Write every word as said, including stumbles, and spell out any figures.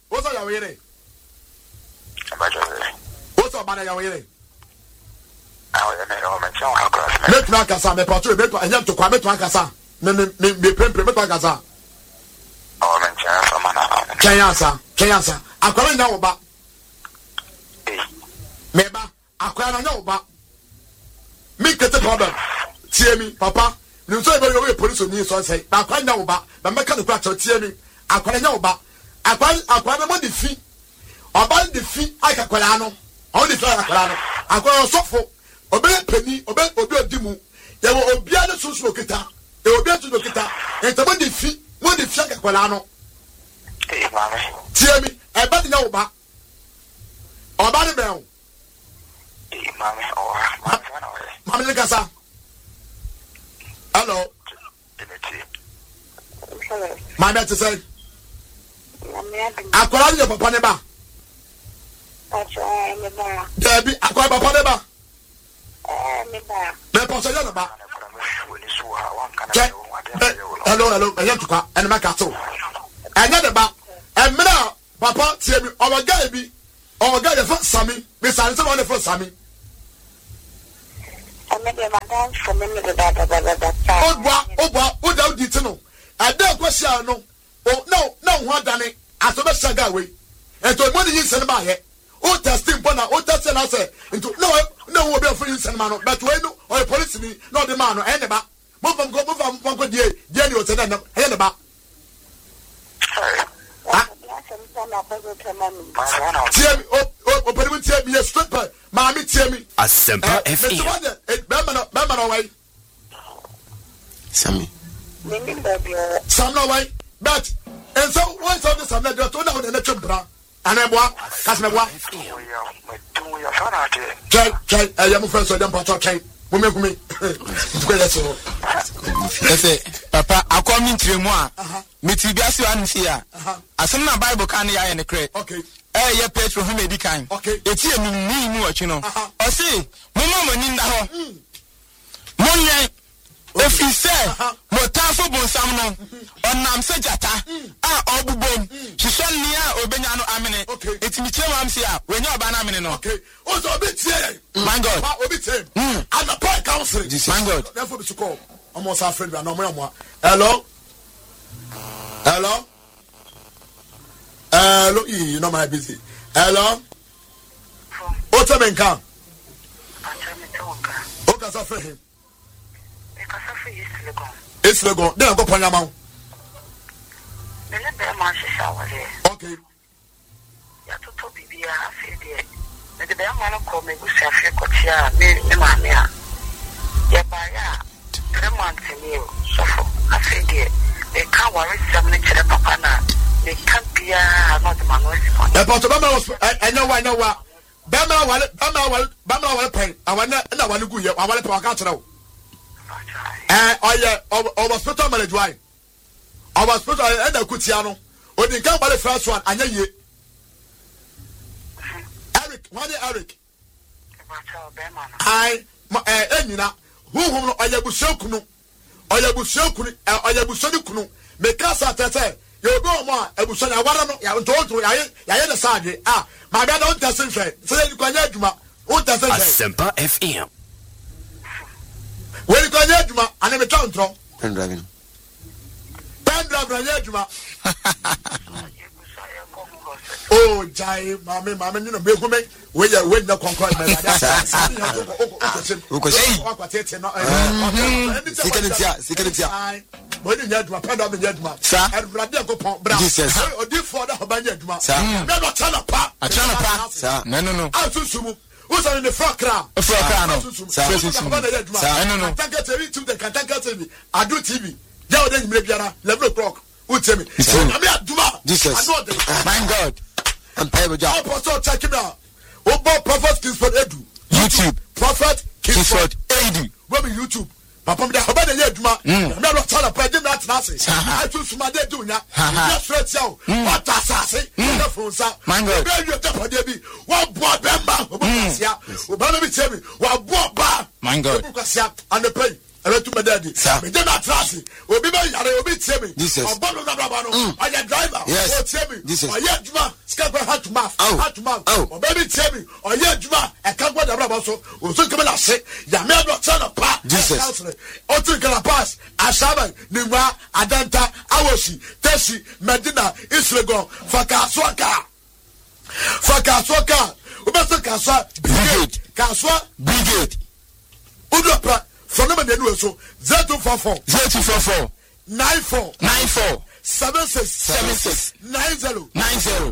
What's your way? What's your banner way? Make Nakasa, me portrait, make I have to come to Nakasa. Me me me pempe me Nakasa. Oh, man, Kayasa, Kayasa. Akwara nya oba. Meba, akwara nya oba. Me get the problem. Tie me, papa. You say you be police on you so say. Akwara nya oba. Ba make no kwa tie me. Akwara nya oba. Akwara akwara mo de fi. Oba de fi aka kwara no. On de fi aka kwara no. Akwara sofo. Obe pani, obe obi odimu. Ye wo obia ne so so kita. E obi atu no kita. Entamo de fi, mo de fi aka kwara no. Eh, mama. Tie me, e ba de nya oba. Oba de bel. Eh, mama, oh, mama, mama de kasa. Hello. Mama to say. Akwara de papa ne ba. Acha me ba. Debi, akwara papa ne ba. Eh, me ba. Me poso ya no ba. Hello, hello, I have to qua and my cattle. And not about and now, papa, see me, our guy be, our guy, the first Sammy, Miss Anderson on the first Sammy. I made a madam for me with that. Oh, what, oh, what, what do you know? I don't question, no. Oh, no, no, what done it? As a best guy way. And to money you send my head. Oh, testing, Bona, oh, that's an answer. Into no, no, will be a free send man, but when or a police me, not the man or any back. Move on, go, move on, one good day, Jenny was an end up, head about. Tell me, oh, oh, but it will tell me a stripper, Mammy, tell me. A simple F E. Bama away. Sammy. Some no way, but and so once on this, I'm not going to know the natural bra. And I walk, as my wife. Jay, Jay, I am a friend, so I don't put okay. Women for me. That's it. Papa, I come into moi. Mitibiasi ansia. Asema Bible kan ya ene kre. Okay. Eh ye Petro hu medikan. Okay. Eti enu ni mu achi no. O si, mo mama ni nda ho. Mo nye ofise mo tafo bonsam no. Onam se jata. Ah obubom. Hihwe ni a obenya no amene. Eti mi chema am sia, we nya oba na amene no. Okay. O so obi tie. My God. Obi tie. And the point council. My God. Therefore be to call. Almost afraid we are no more. Hello? Hello? Hello? You know my busy. Hello? What's up, Menka? What can I say for him? It's Lego. Then I go Panama. Okay. The man called me with Safi Cotia, me, Mamma. Yabaya, three months in you, so I said, they can't worry some nature, Papa. They can't be not the man was. I know, I know what. Bama, Bama, Bama, Bama, pay. I want to, I want to go here. I want to walk out now. Eh, oh yeah, I was put on my drive. I was put on the Cutiano. Or the come by the first one, and then you. Eric, what is Eric? I, eh, Emina, who whom I have Bushokunu, I have Bushokunu, I have Bushokunu, make us at that. You go more, I was saying, I want to know, I told you, I had a side. Ah, my dad don't test it. Say you can get my own test it. Simple F M. When you can get my, I never told you. Pen driving. Pen driving, oh, Jai, Mammy, Mammy, you know, be woman, where you win the concord. When you get my pen up in Yedma, and Radiaco Brown, or do for the Habanyadma, never turn a pop, a turn a pop, sir. No, no, no. I'll sumu. Who's on the front crown? A front crown. I don't know. Can't get to the Cantanka T V. I do T V. Now then, maybe eleven o'clock. Who tell me? I'm here, Duma. Jesus. My God. I'm paying job. Apostle, check him out. Oh, Bob Prophet Kingsford Edu. YouTube. Prophet Kingsford Edu. Where be YouTube? Papa, I'm going to do my. I'm not trying to pay them that nonsense. I choose my day doing that. Just stretch out. What does I say? My God. What bought them back? What me tell me? What bought back? My God. And the pay. ebe tu medadi me dey na trasi obi be yare obi tie me obono na braba no oya driver o tie me oya juma ska kwa hat mouth hat mouth obi tie me oya juma e ka gwa da braba so o so keme na se ya me do chana pa Jesus o tu kala pass asaba nimwa adanta awoshi teshi medina islegon fakaswaka fakaswaka ubasa kaswa brigade kaswa brigade udopra phone number no so zero two four four zero two four four nine four nine four seven six seven six nine zero nine zero